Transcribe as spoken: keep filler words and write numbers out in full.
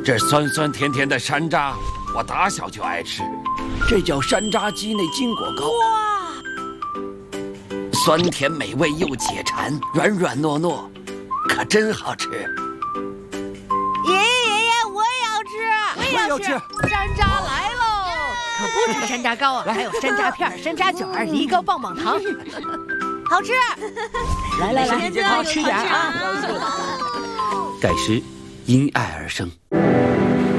这酸酸甜甜的山楂，我打小就爱吃，这叫山楂鸡内金果糕。 哇， 酸甜美味又解馋，软软糯糯，可真好吃。 爷爷爷爷，我也要吃， 我也要吃。 山楂来喽！可不止山楂糕啊，还有山楂片、山楂卷、梨膏棒棒糖，好吃。 来来来， 健康吃点啊！ 盖诗因爱而生。